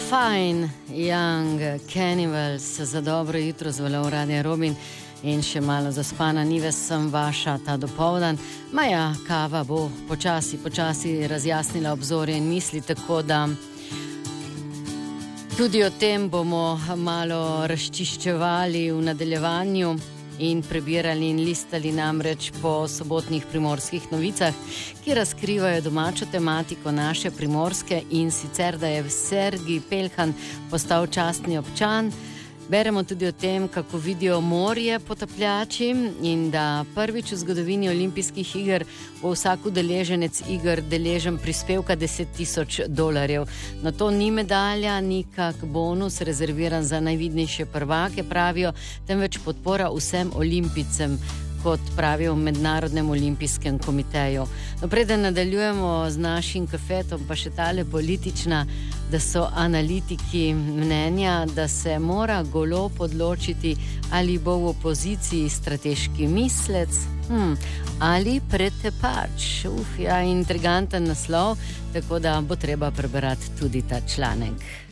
Fine Young Cannibals za dobro jutro zvalil Radio Robin in še malo zaspana Nives sem vaša ta dopoldan. Maja kava bo počasi razjasnila obzorje in misli, tako da tudi o tem bomo malo razčiščevali v nadaljevanju in prebirali in listali namreč po sobotnih primorskih novicah, ki razkrivajo domačo tematiko naše Primorske, in sicer, da je Sergij Peljhan postal častni občan. Beremo tudi o tem, kako vidijo morje potapljači in da prvič v zgodovini olimpijskih iger bo vsak udeleženec iger deležen prispevka $10,000. No, to ni medalja, ni kak bonus rezerviran za najvidnejše prvake, pravijo, temveč podpora vsem olimpijcem, kot pravijo v Mednarodnem olimpijskem komiteju. No, preden nadaljujemo z našim kafetom, pa še tale politična, da so analitiki mnenja, da se mora Golob odločiti, ali bo v opoziciji strateški mislec ali pretepač. Ja, intriganten naslov, tako da bo treba prebrati tudi ta članek.